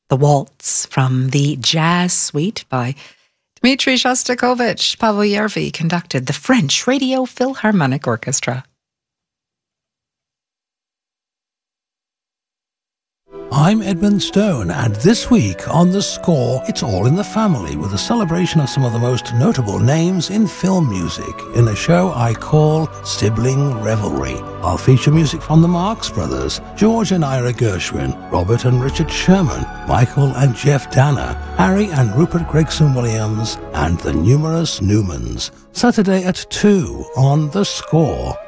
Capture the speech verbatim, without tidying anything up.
The Waltz from the Jazz Suite by Dmitri Shostakovich. Pavel Yervi conducted the French Radio Philharmonic Orchestra. I'm Edmund Stone, and this week on The Score, it's all in the family with a celebration of some of the most notable names in film music in a show I call Sibling Revelry. I'll feature music from the Marx Brothers, George and Ira Gershwin, Robert and Richard Sherman, Michael and Jeff Danner, Harry and Rupert Gregson Williams, and the numerous Newmans. Saturday at two on The Score.